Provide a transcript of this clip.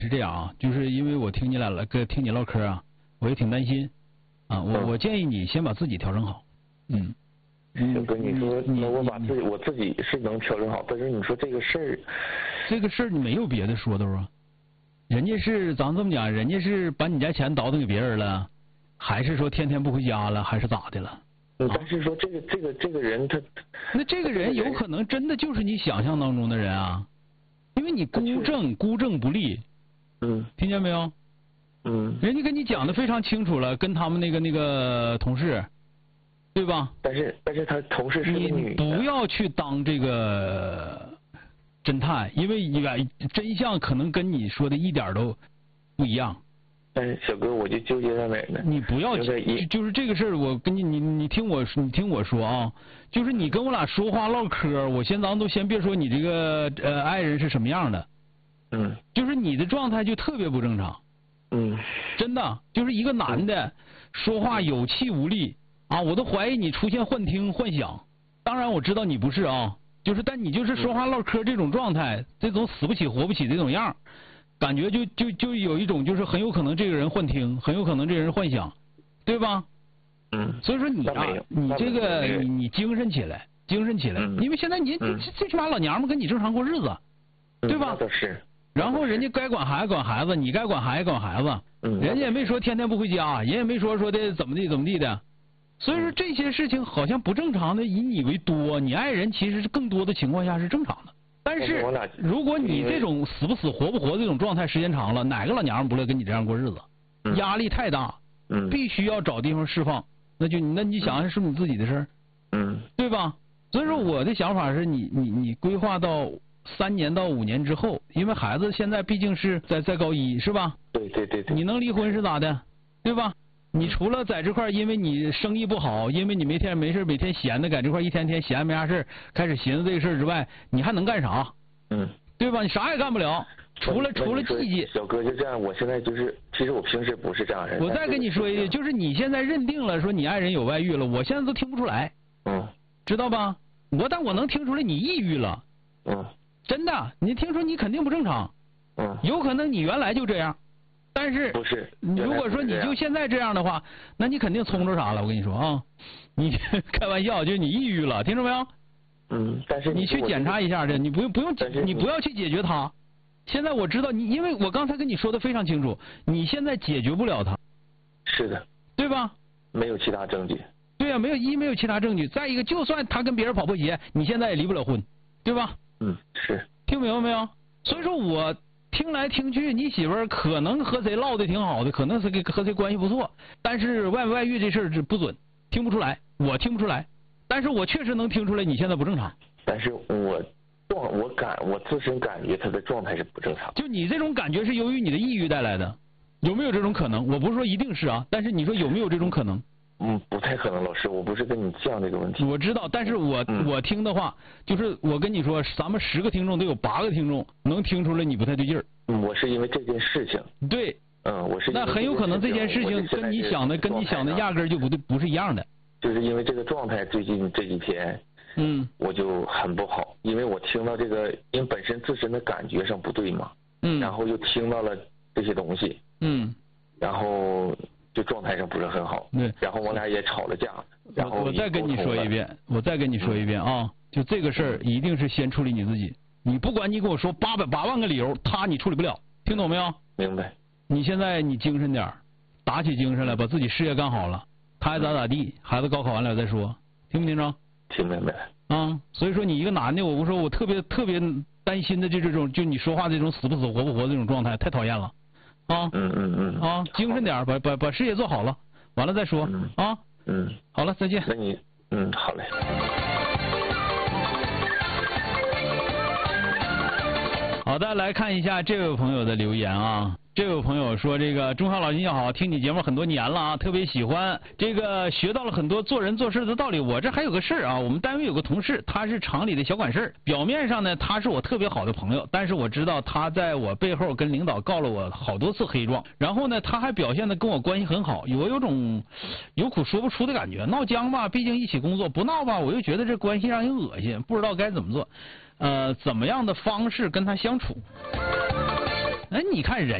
是这样啊，就是因为我听你唠嗑啊，我也挺担心啊。我建议你先把自己调整好。 小哥，你说那我自己是能调整好，但是你说这个事儿你没有别的说的啊？人家是咱这么讲，人家是把你家钱倒腾给别人了，还是说天天不回家了，还是咋的了？ 但是说这个人他， 那这个人有可能真的就是你想象当中的人啊，因为你孤证不立。听见没有？人家跟你讲的非常清楚了，跟他们那个同事，对吧？ 但是他同事是个女的。 你不要去当这个侦探，因为真相可能跟你说的一点都不一样。 但是小哥，我就纠结在哪儿呢？ 你不要就是这个事儿，我跟你听我说啊，就是你跟我俩说话唠嗑，咱都先别说你这个爱人是什么样的。就是你的状态就特别不正常。真的，就是一个男的说话有气无力啊，我都怀疑你出现幻听幻想。当然我知道你不是啊，但你就是说话唠嗑这种状态，这种死不起活不起这种样，感觉就有一种就是很有可能这个人幻听，很有可能这个人幻想，对吧？所以说你啊，你这个你精神起来，因为现在你最起码老娘们跟你正常过日子，对吧？ 那倒是。 然后人家该管孩子管孩子，你该管孩子管孩子，人家也没说天天不回家，人也没说的怎么地的，所以说这些事情好像不正常的以你为多，你爱人其实是更多的情况下是正常的。但是如果你这种死不死活不活这种状态时间长了，哪个老娘们不乐跟你这样过日子？压力太大，必须要找地方释放，那你想想是你自己的事儿，对吧？所以说我的想法是你规划到3年到5年之后，因为孩子现在毕竟是在高一，是吧？ 对。 你能离婚是咋的？对吧？你除了在这块因为你生意不好，因为你没事每天闲的在这块一天天闲没啥事开始寻思这个事儿之外，你还能干啥？对吧？你啥也干不了，除了记记。 小哥就这样，我现在其实我平时不是这样人。 我再跟你说一句，就是你现在认定了说你爱人有外遇了，我现在都听不出来。知道吧？但我能听出来你抑郁了。真的，你听说你肯定不正常。有可能你原来就这样，但是不是？ 如果说你就现在这样的话，那你肯定冲着啥了？我跟你说啊，你开玩笑，就是你抑郁了，听着没有？ 但是你去检查一下去，你不用，你不要去解决它。现在我知道你，因为我刚才跟你说的非常清楚，你现在解决不了它。是的，对吧？ 没有其他证据。 对呀，没有其他证据。再一个，就算他跟别人跑破鞋，你现在也离不了婚，对吧？ 是。 听明白没有？所以说我听来听去，你媳妇儿可能和谁唠的挺好的，可能是和谁关系不错，但是外不外遇这事儿不准，听不出来，我听不出来，但是我确实能听出来你现在不正常。 但是我自身感觉他的状态是不正常。 就你这种感觉是由于你的抑郁带来的，有没有这种可能？我不是说一定是啊，但是你说有没有这种可能？ 不太可能，老师，我不是跟你犟这个问题。 我知道，但是我听的话，就是我跟你说，咱们10个听众都有8个听众能听出来你不太对劲儿。 我是因为这件事情。 对。 我是。 那很有可能这件事情跟你想的压根儿就不是一样的。 就是因为这个状态，最近这几天，我就很不好，因为我听到这个，因为本身自身的感觉上不对嘛，然后又听到了这些东西，然后就状态上不是很好，然后我俩也吵了架，然后我再跟你说一遍啊，就这个事儿一定是先处理你自己，你不管你跟我说8万个理由，你处理不了，听懂没有？ 明白。 你现在你精神点，打起精神来，把自己事业干好了，他爱咋地，孩子高考完了再说，听不听着？ 听明白。 所以说你一个男的，我不说我特别担心的这种就你说话这种死不死活不活这种状态太讨厌了。精神点，把事业做好了，完了再说啊。好了，再见。 那你好嘞。 好的，来看一下这位朋友的留言啊。这位朋友说，这个中校老师你好，听你节目很多年了啊，特别喜欢，这个学到了很多做人做事的道理。我这还有个事儿啊，我们单位有个同事，他是厂里的小管事，表面上呢他是我特别好的朋友，但是我知道他在我背后跟领导告了我好多次黑状，然后呢他还表现的跟我关系很好，我有种有苦说不出的感觉，闹僵吧，毕竟一起工作，不闹吧我又觉得这关系让人恶心，不知道该怎么做，怎么样的方式跟他相处。 那你看人